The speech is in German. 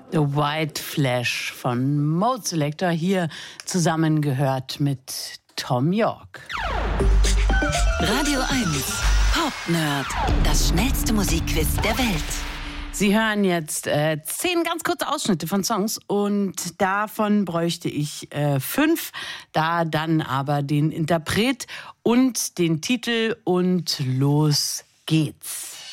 The White Flash von Mode Selector, hier zusammengehört mit Thom Yorke. Radio 1 Pop Nerd, das schnellste Musikquiz der Welt. Sie hören jetzt 10 ganz kurze Ausschnitte von Songs und davon bräuchte ich 5, da dann aber den Interpret und den Titel und los geht's.